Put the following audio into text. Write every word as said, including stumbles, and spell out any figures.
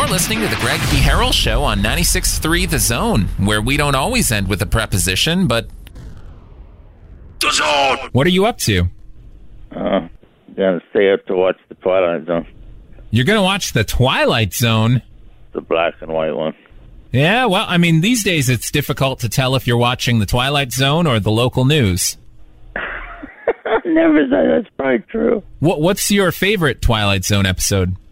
You're listening to the Greg P. Harrell Show on ninety-six point three The Zone, where we don't always end with a preposition, but... The Zone! What are you up to? Uh, gonna stay up to watch the Twilight Zone. You're gonna watch the Twilight Zone? The black and white one. Yeah, well, I mean, these days it's difficult to tell if you're watching the Twilight Zone or the local news. I never said that's probably true. What, what's your favorite Twilight Zone episode?